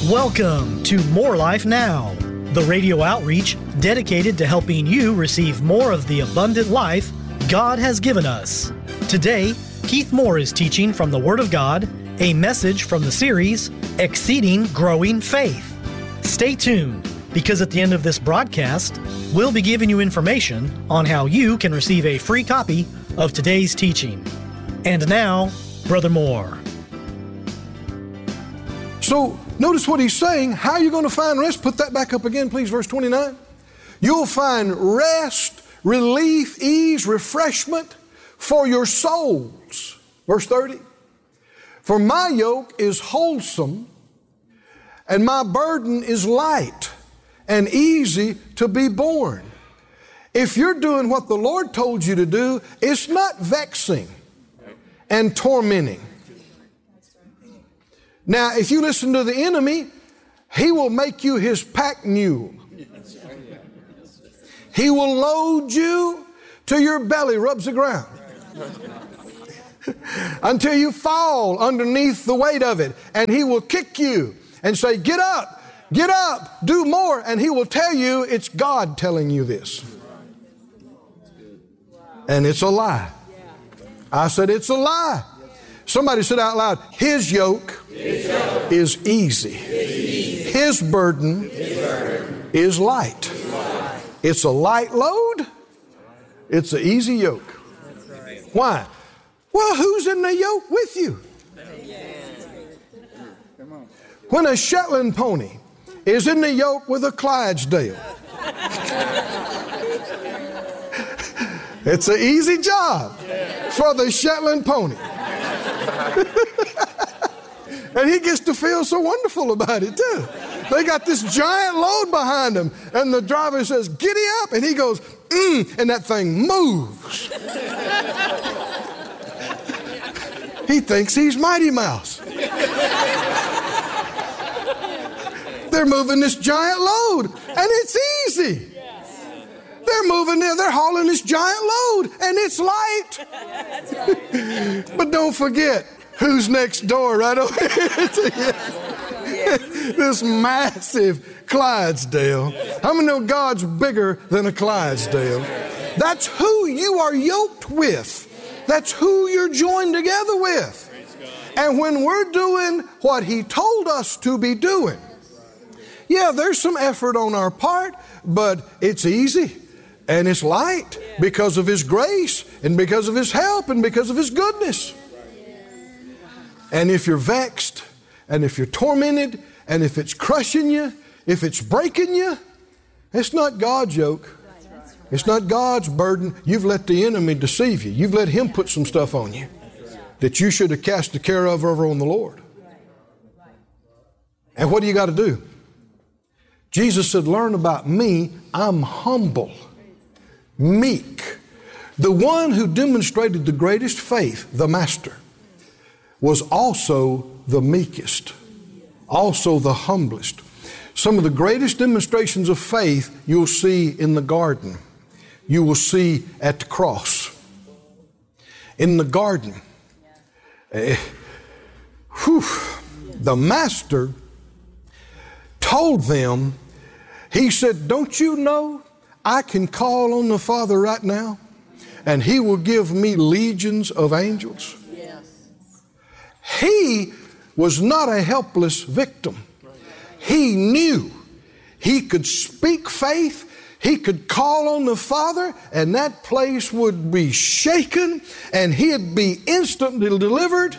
Welcome to More Life Now, the radio outreach dedicated to helping you receive more of the abundant life God has given us. Today, Keith Moore is teaching from the Word of God, a message from the series, Exceeding Growing Faith. Stay tuned, because at the end of this broadcast, we'll be giving you information on how you can receive a free copy of today's teaching. And now, Brother Moore. So, notice what he's saying. How are you going to find rest? Put that back up again, please, verse 29. You'll find rest, relief, ease, refreshment for your souls. Verse 30. For my yoke is wholesome, and my burden is light and easy to be borne. If you're doing what the Lord told you to do, it's not vexing and tormenting. Now, if you listen to the enemy, he will make you his pack mule. He will load you till your belly rubs the ground until you fall underneath the weight of it. And he will kick you and say, get up, do more. And he will tell you it's God telling you this. And it's a lie. I said it's a lie. Somebody said out loud, His yoke is easy. His burden is light. It's a light load. It's an easy yoke. Why? Well, who's in the yoke with you? When a Shetland pony is in the yoke with a Clydesdale, it's an easy job for the Shetland pony. And he gets to feel so wonderful about it too. They got this giant load behind him, and the driver says, giddy up, and he goes, and that thing moves. He thinks he's Mighty Mouse. They're moving this giant load, and it's easy. They're moving there, they're hauling this giant load, and it's light. But don't forget, who's next door right over here to you? This massive Clydesdale. How many know God's bigger than a Clydesdale? That's who you are yoked with. That's who you're joined together with. And when we're doing what He told us to be doing, yeah, there's some effort on our part, but it's easy and it's light because of His grace and because of His help and because of His goodness. And if you're vexed, and if you're tormented, and if it's crushing you, if it's breaking you, it's not God's yoke. It's not God's burden. You've let the enemy deceive you. You've let him put some stuff on you that you should have cast the care of over on the Lord. And what do you got to do? Jesus said, learn about me. I'm humble, meek. The one who demonstrated the greatest faith, the Master, was also the meekest, also the humblest. Some of the greatest demonstrations of faith you'll see in the garden. You will see at the cross. In the garden, the Master told them, He said, don't you know I can call on the Father right now and He will give me legions of angels? He was not a helpless victim. He knew he could speak faith. He could call on the Father, and that place would be shaken, and he'd be instantly delivered.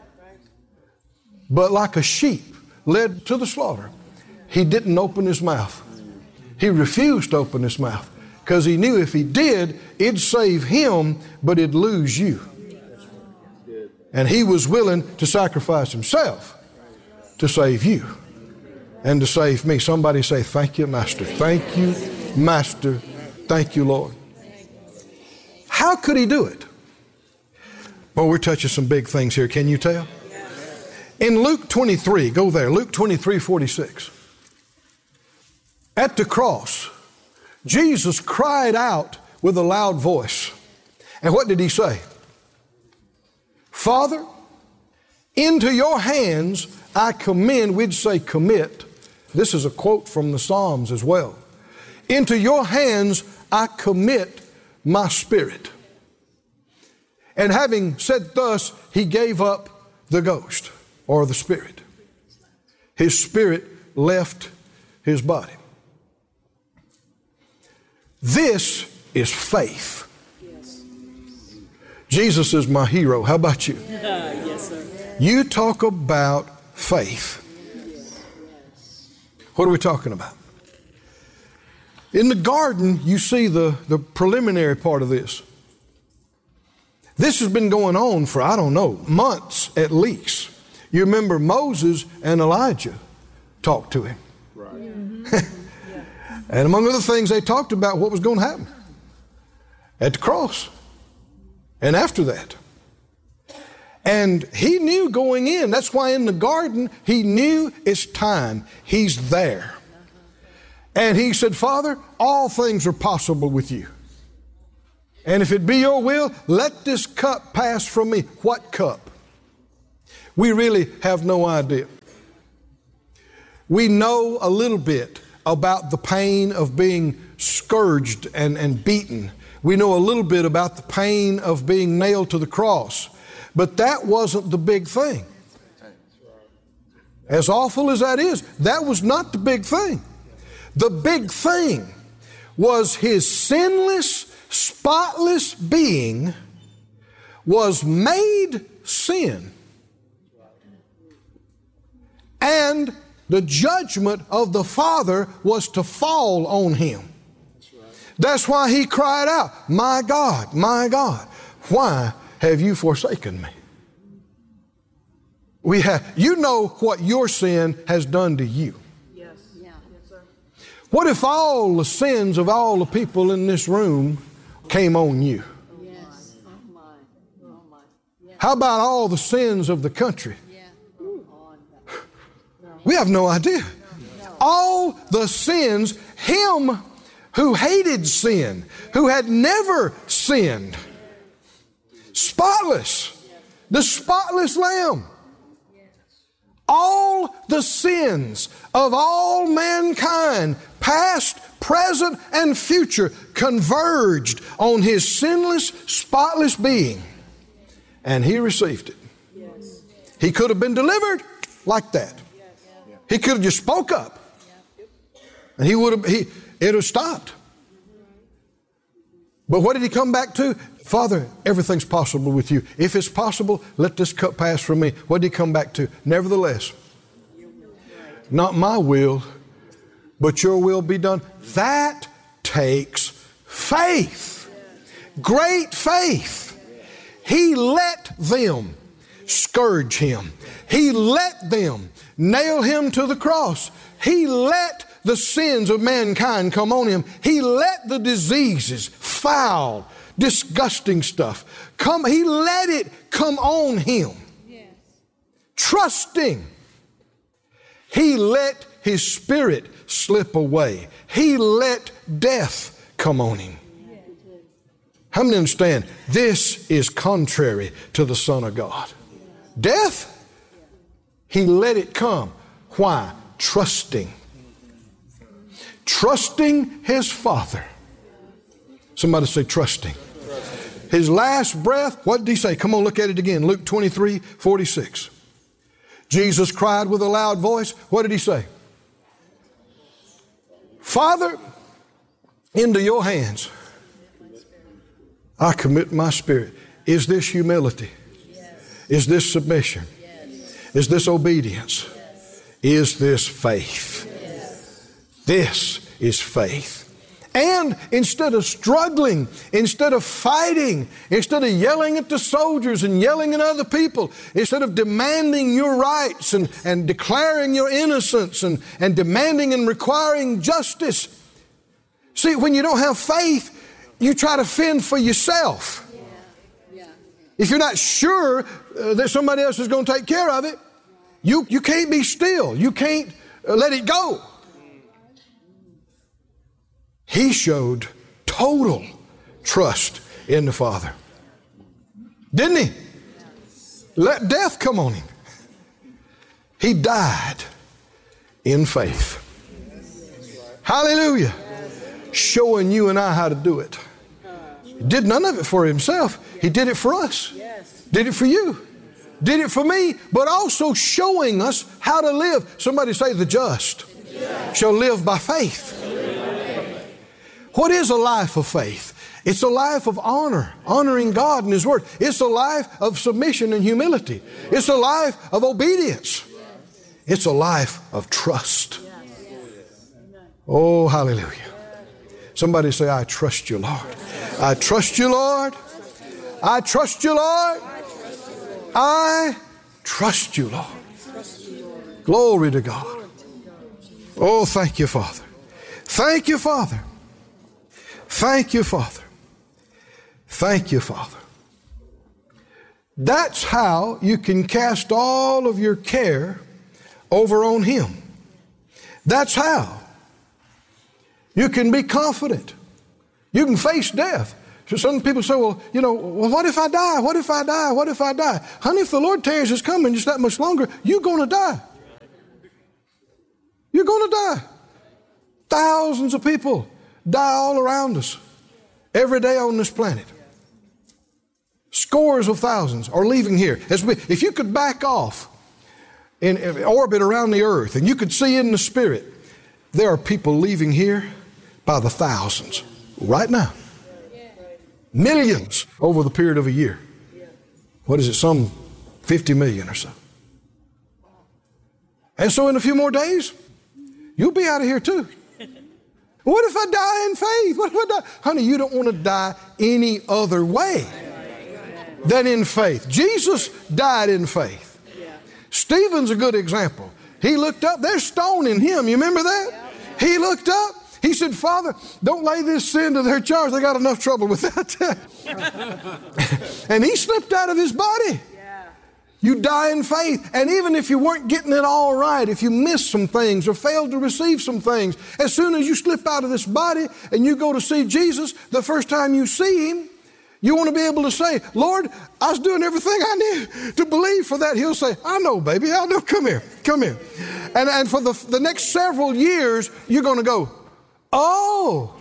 But like a sheep led to the slaughter, he didn't open his mouth. He refused to open his mouth because he knew if he did, it'd save him, but it'd lose you. And he was willing to sacrifice himself to save you and to save me. Somebody say, thank you, Master. Thank you, Master. Thank you, Lord. How could he do it? Well, we're touching some big things here. Can you tell? In Luke 23, go there, Luke 23:46. At the cross, Jesus cried out with a loud voice. And what did he say? Father, Into your hands I commend, we'd say commit. This is a quote from the Psalms as well. Into your hands I commit my spirit. And having said thus, he gave up the ghost or the spirit. His spirit left his body. This is faith. Jesus is my hero. How about you? Yes, sir. You talk about faith. What are we talking about? In the garden, you see the preliminary part of this. This has been going on for, I don't know, months at least. You remember Moses and Elijah talked to him. Right. And among other things, they talked about what was going to happen at the cross and after that. And he knew going in. That's why in the garden, he knew it's time. He's there. And he said, Father, all things are possible with you. And if it be your will, let this cup pass from me. What cup? We really have no idea. We know a little bit about the pain of being scourged and beaten. We know a little bit about the pain of being nailed to the cross. But that wasn't the big thing. As awful as that is, that was not the big thing. The big thing was his sinless, spotless being was made sin. And the judgment of the Father was to fall on him. That's why he cried out, my God, why have you forsaken me? You know what your sin has done to you. Yes. Yeah. Yes, sir. What if all the sins of all the people in this room came on you? Yes. Oh my. Yes. How about all the sins of the country? Yeah. We have no idea. All the sins, him who hated sin, who had never sinned, spotless, the spotless Lamb. All the sins of all mankind, past, present, and future, converged on his sinless, spotless being. And he received it. He could have been delivered like that. He could have just spoke up. And it would have stopped. But what did he come back to? Father, everything's possible with you. If it's possible, let this cup pass from me. What did he come back to? Nevertheless, not my will, but your will be done. That takes faith. Great faith. He let them scourge him. He let them nail him to the cross. He let the sins of mankind come on him. He let the diseases, foul, disgusting stuff, come. He let it come on him. Yes. Trusting. He let his spirit slip away. He let death come on him. Yes. How many understand? This is contrary to the Son of God. Death, he let it come. Why? Trusting. Trusting his Father. Somebody say trusting. His last breath, what did he say? Come on, look at it again. Luke 23:46. Jesus cried with a loud voice. What did he say? Father, into your hands I commit my spirit. Is this humility? Is this submission? Is this obedience? Is this faith? This is faith. And instead of struggling, instead of fighting, instead of yelling at the soldiers and yelling at other people, instead of demanding your rights and declaring your innocence and demanding and requiring justice. See, when you don't have faith, you try to fend for yourself. If you're not sure that somebody else is going to take care of it, you can't be still. You can't let it go. He showed total trust in the Father. Didn't he? Let death come on him. He died in faith. Hallelujah. Showing you and I how to do it. He did none of it for himself. He did it for us. Did it for you. Did it for me, but also showing us how to live. Somebody say, the just shall live by faith. What is a life of faith? It's a life of honor, honoring God and His Word. It's a life of submission and humility. It's a life of obedience. It's a life of trust. Oh, hallelujah. Somebody say, I trust you, Lord. I trust you, Lord. I trust you, Lord. I trust you, Lord. Glory to God. Oh, thank you, Father. Thank you, Father. Thank you, Father. Thank you, Father. That's how you can cast all of your care over on Him. That's how you can be confident. You can face death. So some people say, well, what if I die? What if I die? What if I die? Honey, if the Lord tarries His coming just that much longer, you're going to die. You're going to die. Thousands of people die all around us every day on this planet. Scores of thousands are leaving here. If you could back off in orbit around the earth and you could see in the spirit, there are people leaving here by the thousands right now. Millions over the period of a year. What is it? Some 50 million or so. And so in a few more days, you'll be out of here too. What if I die in faith? What if I die? Honey, you don't want to die any other way than in faith. Jesus died in faith. Stephen's a good example. He looked up. They're stoning him. You remember that? He looked up. He said, Father, don't lay this sin to their charge. They got enough trouble with that. And he slipped out of his body. You die in faith. And even if you weren't getting it all right, if you missed some things or failed to receive some things, as soon as you slip out of this body and you go to see Jesus, the first time you see Him, you want to be able to say, Lord, I was doing everything I need to believe for that. He'll say, I know, baby. I know. Come here. Come here. And for the next several years, you're going to go, oh,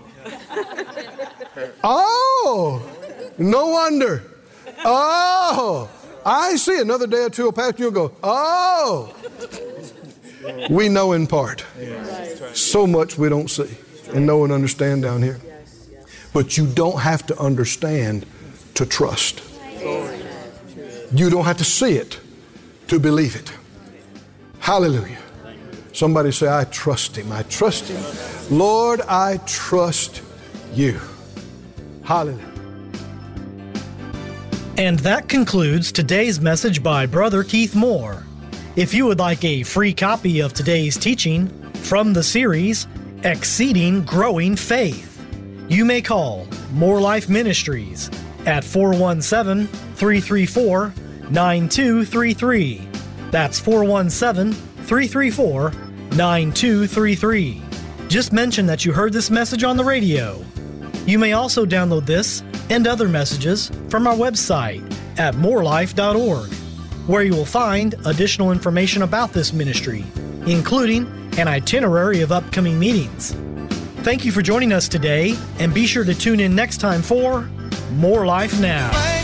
no wonder. Oh, I see. Another day or two will pass and you'll go, oh. We know in part. So much we don't see and know and understand down here. But you don't have to understand to trust. You don't have to see it to believe it. Hallelujah. Somebody say, I trust Him. I trust Him. Lord, I trust You. Hallelujah. And that concludes today's message by Brother Keith Moore. If you would like a free copy of today's teaching from the series, Exceeding Growing Faith, you may call More Life Ministries at 417-334-9233. That's 417-334-9233. Just mention that you heard this message on the radio. You may also download this and other messages from our website at morelife.org, where you will find additional information about this ministry, including an itinerary of upcoming meetings. Thank you for joining us today, and be sure to tune in next time for More Life Now.